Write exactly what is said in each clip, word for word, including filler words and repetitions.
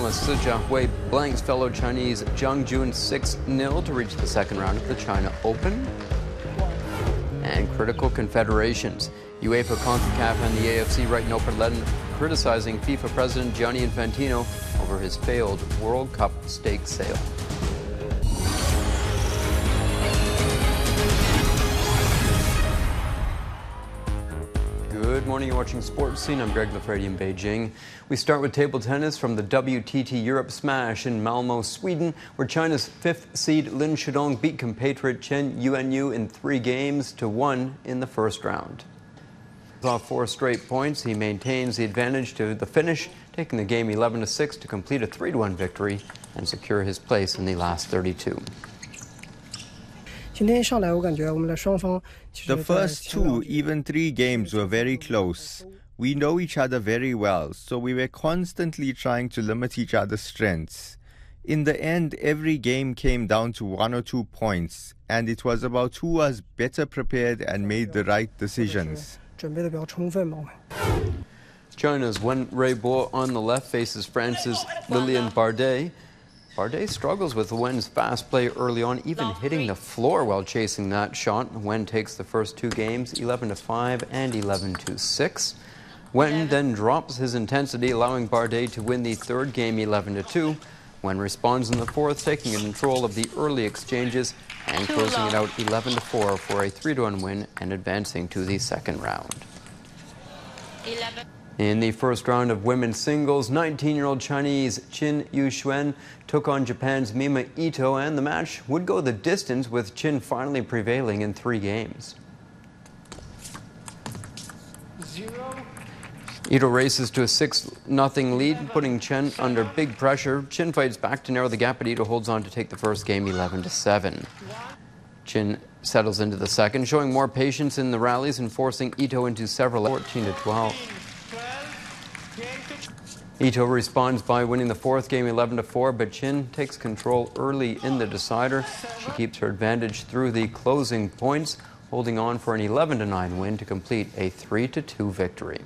finalist Si Jiahui blanks fellow Chinese Zhang Jun six nil to reach the second round of the China Open. And critical confederations. UEFA, CONCACAF and the A F C write an open letter criticizing FIFA President Gianni Infantino over his failed World Cup stake sale. Good morning, you're watching Sports Scene. I'm Greg Lafredi in Beijing. We start with table tennis from the W T T Europe Smash in Malmo, Sweden, where China's fifth seed Lin Shidong beat compatriot Chen Yuanyu in three games to one in the first round. Off four straight points, he maintains the advantage to the finish, taking the game eleven to six to complete a three to one victory and secure his place in the last thirty-two. The first two, even three games were very close. We know each other very well, so we were constantly trying to limit each other's strengths. In the end, every game came down to one or two points, and it was about who was better prepared and made the right decisions. China's Wen Weibo on the left faces France's Lilian Bardet. Bardet struggles with Wen's fast play early on, even hitting the floor while chasing that shot. Wen takes the first two games eleven to five and eleven to six. Wen then drops his intensity, allowing Bardet to win the third game eleven to two. Wen responds in the fourth, taking control of the early exchanges and closing it out eleven to four for a three to one win and advancing to the second round. In the first round of women's singles, nineteen-year-old Chinese Qin Yuxuan took on Japan's Mima Ito, and the match would go the distance, with Qin finally prevailing in three games. Zero. Ito races to a six nothing lead, putting Chen under big pressure. Qin fights back to narrow the gap, but Ito holds on to take the first game eleven to seven. Qin settles into the second, showing more patience in the rallies and forcing Ito into several fourteen to twelve. Ito responds by winning the fourth game eleven to four, but Qin takes control early in the decider. She keeps her advantage through the closing points, holding on for an eleven to nine win to complete a three to two victory.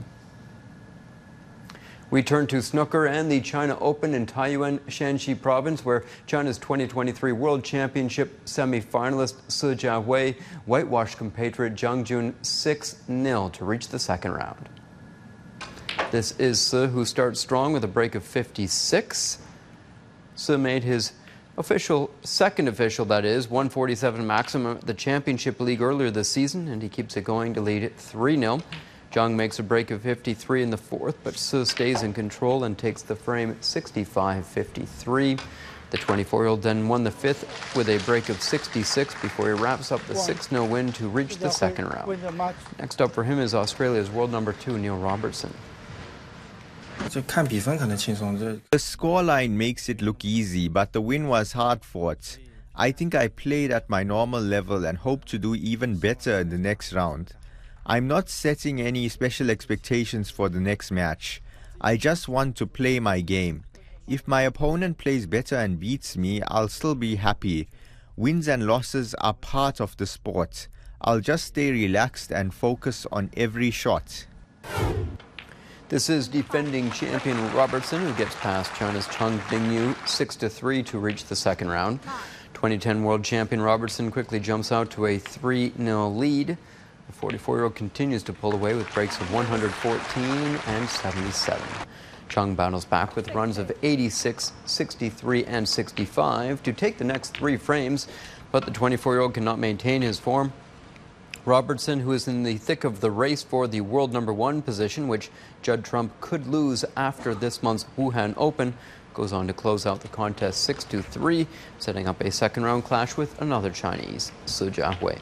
We turn to snooker and the China Open in Taiyuan, Shanxi Province, where China's twenty twenty-three World Championship semi-finalist Si Jiahui whitewashed compatriot Zhang Jun six nil to reach the second round. This is Si, who starts strong with a break of fifty-six. Si made his official, second official that is, one forty-seven maximum at the Championship League earlier this season, and he keeps it going to lead three nil. Zhang makes a break of fifty-three in the fourth, but Si stays in control and takes the frame sixty-five fifty-three. The twenty-four-year-old then won the fifth with a break of sixty-six before he wraps up the six nil win to reach the second round. Next up for him is Australia's world number two, Neil Robertson. The scoreline makes it look easy, but the win was hard-fought. I think I played at my normal level and hope to do even better in the next round. I'm not setting any special expectations for the next match. I just want to play my game. If my opponent plays better and beats me, I'll still be happy. Wins and losses are part of the sport. I'll just stay relaxed and focus on every shot. This is defending champion Robertson, who gets past China's Cheng Bingyu six to three to reach the second round. twenty ten world champion Robertson quickly jumps out to a three nil lead. The forty-four-year-old continues to pull away with breaks of one fourteen and seventy-seven. Cheng battles back with runs of eighty-six, sixty-three, and sixty-five to take the next three frames, but the twenty-four-year-old cannot maintain his form. Robertson, who is in the thick of the race for the world number one position, which Judd Trump could lose after this month's Wuhan Open, goes on to close out the contest six to three, setting up a second round clash with another Chinese, Si Jiahui.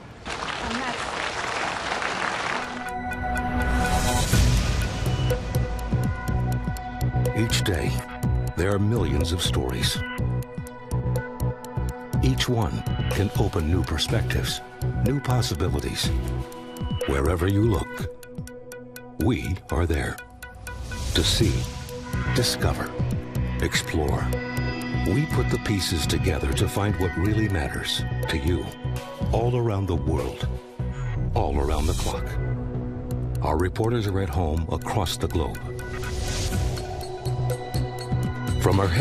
Each day, there are millions of stories. Each one can open new perspectives, new possibilities. Wherever you look, we are there to see, discover, explore. We put the pieces together to find what really matters to you, all around the world, all around the clock. Our reporters are at home across the globe. From our